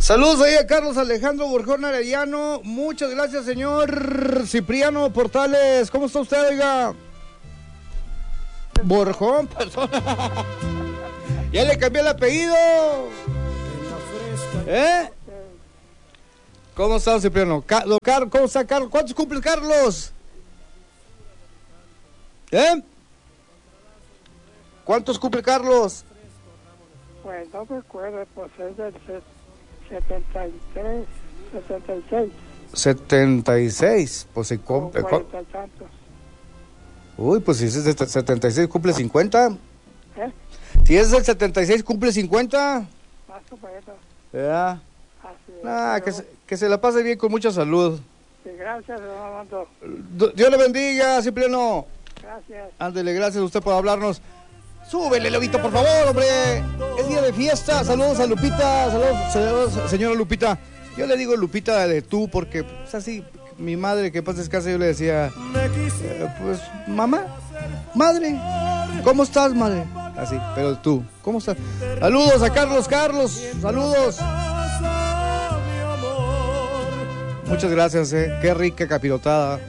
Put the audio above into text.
Saludos ahí a Carlos Alejandro Borjón Arellano. Muchas gracias, señor Cipriano Portales. ¿Cómo está usted, oiga? Borjón, perdón. Ya le cambié el apellido. ¿Eh? ¿Cómo está, Cipriano? ¿Cómo está, Carlos? ¿Cuántos cumples, Carlos? ¿Eh? ¿Cuántos cumple Carlos? Pues no me acuerdo, pues es del 73, 76. 76, pues se cumple. 40 y tantos. Uy, pues si es del 76 cumple 50. ¿Eh? Si es del 76 cumple 50. Más o menos. Ya. Así es. Ah, que se la pase bien con mucha salud. Sí, gracias, don Armando. Dios le bendiga, Cipriano. Gracias. Ándele, gracias a usted por hablarnos. Súbele, Lobito, por favor, hombre. Es día de fiesta. Saludos a Lupita. Saludos, señora Lupita. Yo le digo Lupita de tú porque, pues así, mi madre, que paz descanse, yo le decía, pues, mamá, madre, ¿cómo estás, madre? Así, pero tú, ¿cómo estás? Saludos a Carlos, saludos. Muchas gracias, qué rica capirotada.